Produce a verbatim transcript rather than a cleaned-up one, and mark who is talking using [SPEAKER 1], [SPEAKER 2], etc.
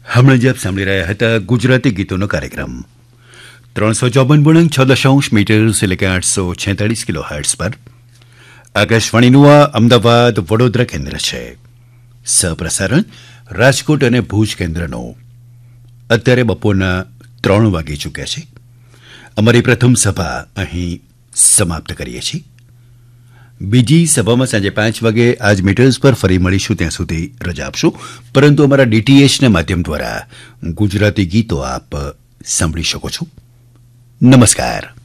[SPEAKER 1] હમણાં જ આપ સાંભળી રહ્યા હતા ગુજરાતી ગીતોનો કાર્યક્રમ ત્રણસો ચોપન ગુણક છ દશાંશ મીટર્સ એટલે કે આઠસો છેતાળીસ કિલો હર્ટ્સ પર આકાશવાણીનું આ અમદાવાદ વડોદરા કેન્દ્ર છે. સહપ્રસારણ રાજકોટ અને ભુજ કેન્દ્રનો. અત્યારે બપોરના ત્રણ વાગી ચૂક્યા છે. અમારી પ્રથમ સભા અહીં સમાપ્ત કરીએ છીએ. બીજી સભામાં સાંજે પાંચ વાગે આજ મીટર્સ પર ફરી મળીશું. ત્યાં સુધી રજા આપશું, પરંતુ અમારા ડીટીએચના માધ્યમ દ્વારા ગુજરાતી ગીતો આપ સાંભળી શકો છો. નમસ્કાર.